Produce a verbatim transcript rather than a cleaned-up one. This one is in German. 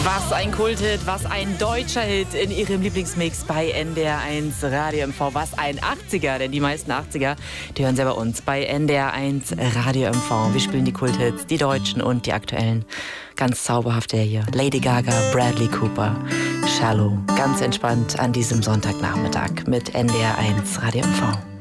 Was ein Kulthit, was ein deutscher Hit in ihrem Lieblingsmix bei N D R eins Radio M V. Was ein achtziger, denn die meisten achtziger, die hören sie bei uns bei N D R eins Radio M V. Wir spielen die Kulthits, die deutschen und die aktuellen. Ganz zauberhaft der hier. Lady Gaga, Bradley Cooper, Shallow. Ganz entspannt an diesem Sonntagnachmittag mit N D R eins Radio M V.